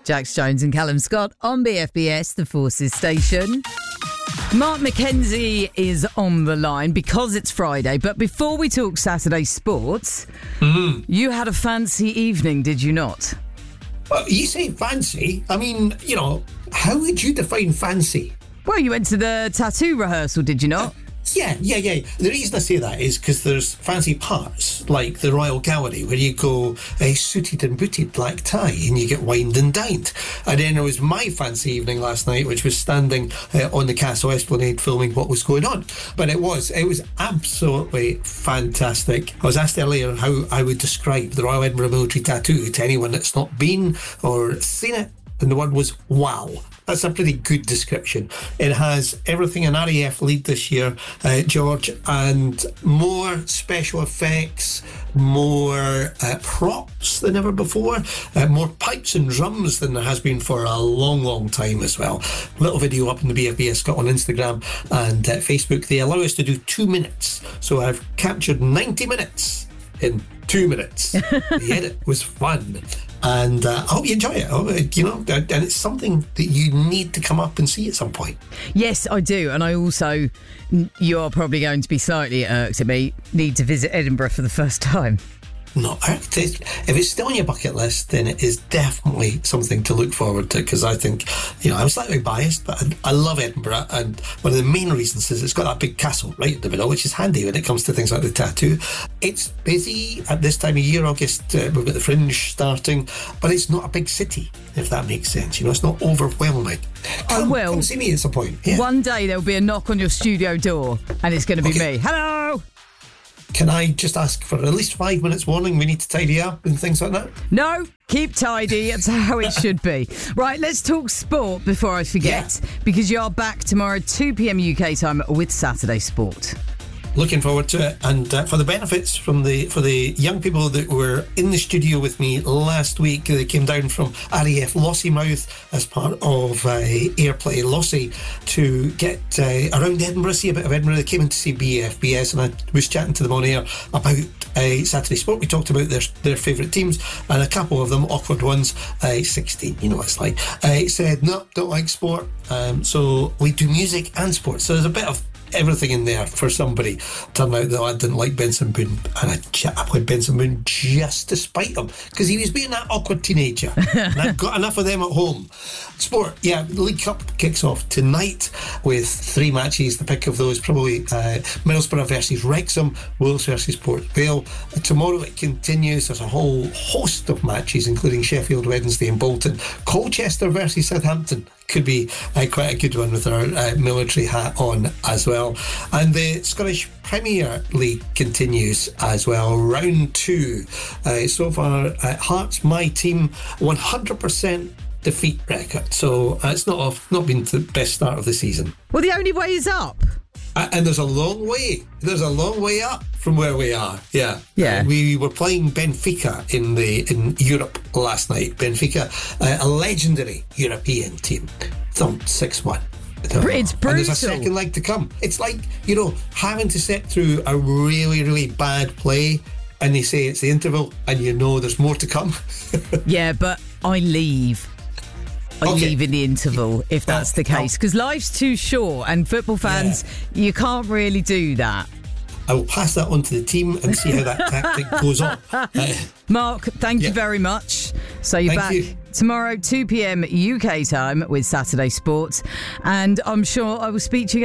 Jax Jones and Callum Scott on BFBS, the Forces station. Mark McKenzie is on the line because it's Friday. But before we talk Saturday sports, you had a fancy evening, did you not? Well, you say fancy. I mean, how would you define fancy? Well, you went to the tattoo rehearsal, did you not? Yeah. The reason I say that is because there's fancy parts, like the Royal Gallery, where you go a suited and booted black tie and you get wined and dined. And then there was my fancy evening last night, which was standing on the Castle Esplanade filming what was going on. But it was absolutely fantastic. I was asked earlier how I would describe the Royal Edinburgh Military Tattoo to anyone that's not been or seen it. And the word was wow. That's a pretty good description. It has everything an RAF lead this year, George, and more special effects, more props than ever before, more pipes and drums than there has been for a long, long time as well. Little video up in the BFBS Scott on Instagram and Facebook. They allow us to do 2 minutes. So I've captured 90 minutes in 2 minutes. The edit was fun. And I hope you enjoy it. And it's something that you need to come up and see at some point. Yes, I do. And I also, you're probably going to be slightly irked at me, need to visit Edinburgh for the first time. Not irked. If it's still on your bucket list, then it is definitely something to look forward to, because I think, I'm slightly biased, but I love Edinburgh, and one of the main reasons is it's got that big castle right in the middle, which is handy when it comes to things like the tattoo. It's busy at this time of year, August, we've got the Fringe starting, but it's not a big city, if that makes sense. It's not overwhelming. Come see me at some point. Yeah. One day there'll be a knock on your studio door, and it's going to be me. Hello! Can I just ask for at least 5 minutes warning? We need to tidy up and things like that? No, keep tidy. It's how it should be. Right, let's talk sport before I forget, because you are back tomorrow, 2 p.m. UK time with Saturday Sport. Looking forward to it, and for the benefits for the young people that were in the studio with me last week, they came down from RAF Lossiemouth as part of Airplay Lossie to get around Edinburgh, see a bit of Edinburgh. They came in to see BFBS, and I was chatting to them on air about Saturday Sport. We talked about their favourite teams, and a couple of them, awkward ones, 16, what it's like, said, no, don't like sport, so we do music and sport. So there's a bit of everything in there for somebody. Turned out that I didn't like Benson Boone, and I played Benson Boone just to spite him, because he was being that awkward teenager. And I've got enough of them at home. Sport, the League Cup kicks off tonight with 3 matches. The pick of those probably Middlesbrough versus Wrexham, Wolves versus Port Vale. Tomorrow it continues. There's a whole host of matches, including Sheffield Wednesday and Bolton. Colchester versus Southampton could be quite a good one with our military hat on as well. And the Scottish Premier League continues as well. Round 2. So far, Hearts, my team, 100% defeat record. So it's not been the best start of the season. Well, the only way is up. And there's a long way. There's a long way up from where we are. Yeah. We were playing Benfica in Europe last night. Benfica, a legendary European team, thumped 6-1. It's brutal. And there's a second leg to come. It's like, having to sit through a really, really bad play, and they say it's the interval, and there's more to come. Yeah, but I leave. I leave in the interval if that's the case, because life's too short, and football fans, you can't really do that. I will pass that on to the team and see how that tactic goes on. Mark, thank you very much. So you're back tomorrow, 2 p.m. UK time with Saturday Sports, and I'm sure I will speak to you again